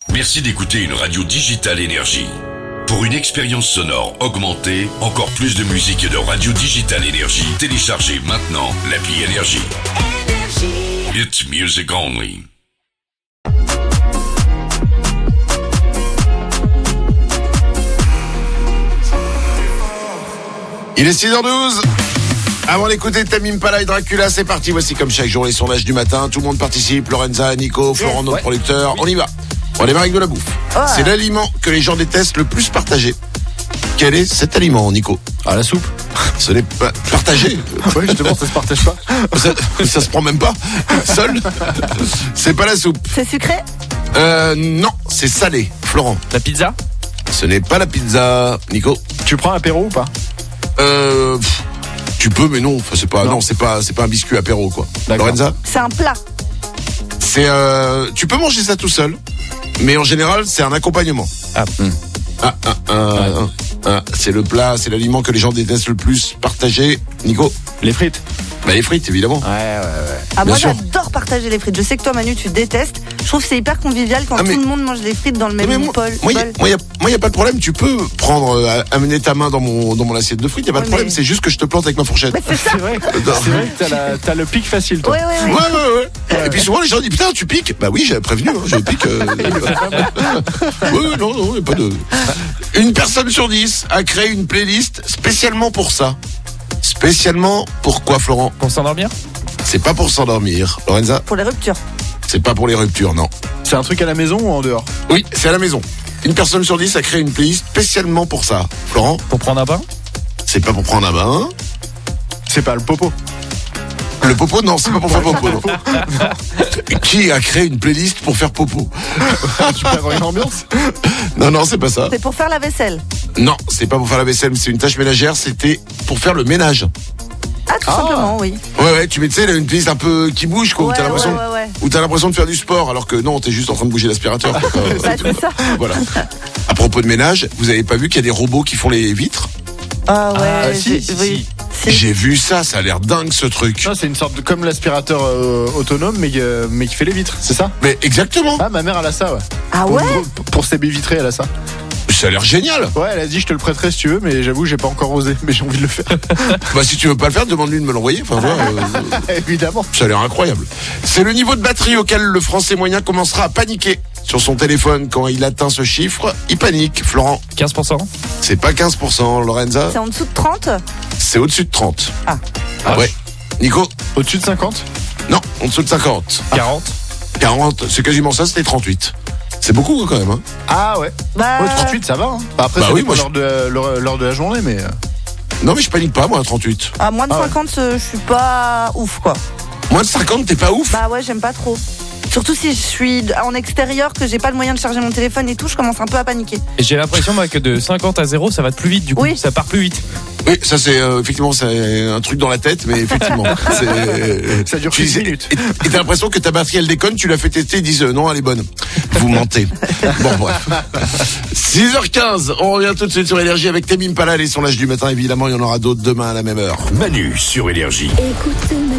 Merci d'écouter une radio digitale Énergie. Pour une expérience sonore augmentée, encore plus de musique et de radio digitale Énergie, téléchargez maintenant l'appli Énergie. It's music only. Il est 6h12. Avant d'écouter Tame Impala et Dracula, c'est parti. Voici comme chaque jour les sondages du matin. Tout le monde participe. Lorenza, Nico, Florent, notre producteur. On y va. On démarre avec de la bouffe. Ouais. C'est l'aliment que les gens détestent le plus partager. Quel est cet aliment, Nico? Ah, la soupe. Ce n'est pas partagé. Oui, justement, ça se partage pas. Ça se prend même pas. Seul. C'est pas la soupe. C'est sucré? Non, c'est salé. Florent. La pizza? Ce n'est pas la pizza. Nico. Tu prends apéro ou pas? Tu peux, mais non. Enfin, c'est pas, Non. non, c'est pas un biscuit apéro, quoi. D'accord. Lorenza? C'est un plat. C'est, tu peux manger ça tout seul, mais en général, c'est un accompagnement. C'est le plat, c'est l'aliment que les gens détestent le plus partager. Nico? Les frites? Bah, les frites, évidemment. Ouais. Ah, Bien moi, sûr. j'adore partager les frites. Je sais que toi, Manu, tu détestes. Je trouve que c'est hyper convivial quand Ah, mais- tout le monde mange les frites dans le même Mais bol. moi, y a pas de problème. Tu peux prendre, amener ta main dans mon assiette de frites. Y a pas de Ouais, problème. mais- C'est juste que je te plante avec ma fourchette. Mais c'est ça. C'est vrai que t'as le pic facile, toi. Ouais. Ouais. Et puis souvent les gens disent putain tu piques. Bah oui j'avais prévenu, hein, je pique. Ouais, non, y a pas de. Une personne sur 10 a créé une playlist spécialement pour ça. Spécialement pour quoi, Florent? Pour s'endormir? C'est pas pour s'endormir. Lorenza? Pour les ruptures. C'est pas pour les ruptures, non. C'est un truc à la maison ou en dehors? Oui, c'est à la maison. Une personne sur 10 a créé une playlist spécialement pour ça. Florent? Pour prendre un bain? C'est pas pour prendre un bain. C'est pas le popo. Le popo, non, c'est pas pour faire popo. Non. Qui a créé une playlist pour faire popo? Tu peux avoir une ambiance? Non, c'est pas ça. C'est pour faire la vaisselle. Non, c'est pas pour faire la vaisselle, mais c'est une tâche ménagère, c'était pour faire le ménage. Ah, tout simplement, oui. Ouais, tu mets, tu sais, une playlist un peu qui bouge, quoi, où t'as Ouais, l'impression, ouais. où t'as l'impression de faire du sport, alors que non, t'es juste en train de bouger l'aspirateur. quoi. Bah, c'est ça. Voilà. À propos de ménage, vous avez pas vu qu'il y a des robots qui font les vitres? Ah ouais. si. Si. J'ai vu ça a l'air dingue ce truc. Non, c'est une sorte de comme l'aspirateur autonome, mais qui fait les vitres, c'est ça? Mais exactement. Ah, ma mère, elle a ça, ouais. Ah ouais. Pour ses baies vitrées, elle a ça. Ça a l'air génial. Ouais, elle a dit je te le prêterai si tu veux, mais j'avoue, j'ai pas encore osé, mais j'ai envie de le faire. Bah si tu veux pas le faire, demande-lui de me l'envoyer. Enfin, voilà, Évidemment. ça a l'air incroyable. C'est le niveau de batterie auquel le Français moyen commencera à paniquer sur son téléphone quand il atteint ce chiffre. Il panique. Florent? 15%? C'est pas 15%. Lorenza? C'est en dessous de 30. C'est au-dessus de 30. Ah. Ouais. Nico? Au-dessus de 50? Non, en dessous de 50. 40? 40, c'est quasiment ça, c'était 38. C'est beaucoup quand même. Hein. Ah ouais. Bah. Ouais, 38, ça va. Hein. Bah, après, Bah ça oui, dépend moi, l'heure de la journée, mais. Non mais je panique pas moi à 38. À moins de Ah ouais. 50, je suis pas ouf, quoi. Moins de 50, t'es pas ouf? Bah ouais, j'aime pas trop. Surtout si je suis en extérieur, que j'ai pas le moyen de charger mon téléphone et tout, je commence un peu à paniquer. Et j'ai l'impression moi que de 50 à 0 ça va plus vite du coup, Oui. ça part plus vite. Oui, ça c'est effectivement c'est un truc dans la tête, mais effectivement. Ça dure 6 minutes. Et t'as l'impression que ta batterie elle déconne, tu l'as fait tester, ils disent non elle est bonne. Vous mentez. Bon bref. 6h15, on revient tout de suite sur Énergie avec Tame Impala, les sondages du matin, évidemment il y en aura d'autres demain à la même heure. Manu sur Énergie. Écoutez